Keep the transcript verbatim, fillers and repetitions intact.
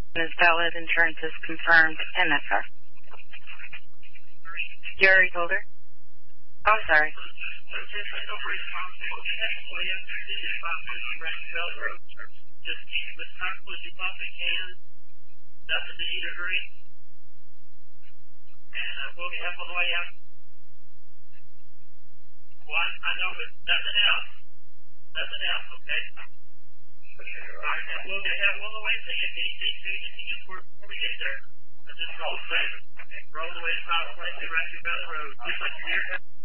is valid. Insurance is confirmed. N S R. You already told her? I'm sorry. Just keep it as comfortable as you possibly can. That's a D degree. And uh, we'll get help on the way out. Well, I, I know that that's an F. That's an F, okay? Alright, and we'll get help on the way to you. Need to see before we get there. I just called safe. Roll the way to South Place, right here by the road. Just like you're here.